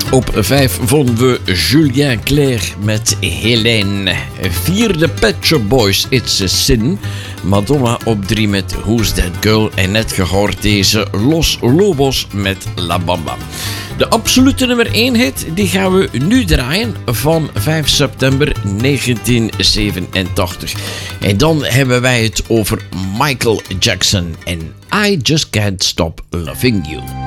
Op 5 vonden we Julien Clerc met Hélène. 4 de Pet Shop Boys, It's a Sin. Madonna op 3 met Who's That Girl. En net gehoord deze Los Lobos met La Bamba. De absolute nummer 1 hit die gaan we nu draaien van 5 september 1987. En dan hebben wij het over Michael Jackson en I Just Can't Stop Loving You.